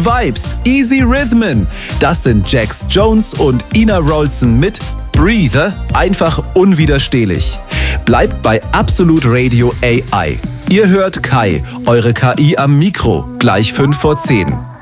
Vibes, Easy Rhythmen. Das sind Jax Jones und Ina Wroldsen mit Breathe, einfach unwiderstehlich. Bleibt bei Absolut Radio AI. Ihr hört Kai, eure KI am Mikro, gleich 5 vor 10.